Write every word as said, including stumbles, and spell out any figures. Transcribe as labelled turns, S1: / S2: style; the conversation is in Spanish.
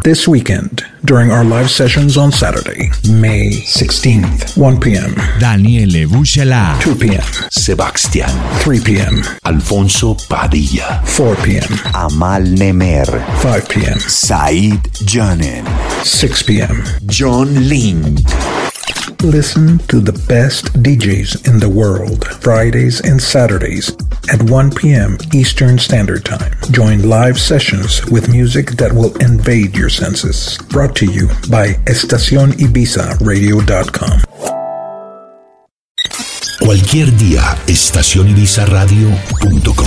S1: This weekend, during our live sessions on Saturday, May sixteenth, one p.m.
S2: Daniele Buscela.
S1: two p.m.
S3: Sebastián.
S1: three p.m.
S3: Alfonso Padilla.
S1: four p.m.
S4: Amal Nemer.
S1: five p.m.
S4: Said Janen.
S1: six p.m.
S4: John Lind.
S1: Listen to the best D Js in the world, Fridays and Saturdays at one p.m. Eastern Standard Time. Join live sessions with music that will invade your senses. Brought to you by estacion ibiza radio dot com.
S3: Cualquier día, estación ibiza radio punto com.